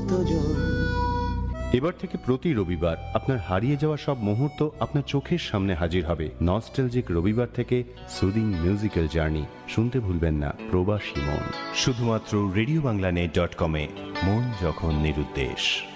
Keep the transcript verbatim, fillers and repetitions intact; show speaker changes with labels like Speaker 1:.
Speaker 1: কতজন।
Speaker 2: এবার থেকে প্রতি রবিবার আপনার হারিয়ে যাওয়া সব মুহূর্ত আপনার চোখের সামনে হাজির হবে। নস্টালজিক রবিবার থেকে সুদিং মিউজিক্যাল জার্নি শুনতে ভুলবেন না প্রবাসী মন, শুধুমাত্র রেডিও বাংলা নেট ডট কমে। মন যখন নিরুদ্দেশ।